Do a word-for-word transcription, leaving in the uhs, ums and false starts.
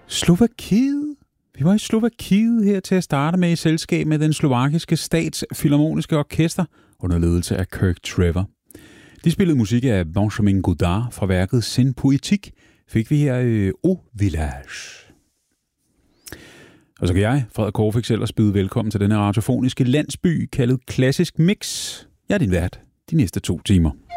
Slovakiet. Vi var i Slovakiet her til at starte med i selskab med den slovakiske statsfilharmoniske orkester under ledelse af Kirk Trevor. De spillede musik af Benjamin Godard fra værket Sin Poetique, fik vi her i Au Village. Og så kan jeg, Frederik Korfix, ellers byde velkommen til denne radiofoniske landsby kaldet Klassisk Mix. Jeg er din vært de næste to timer.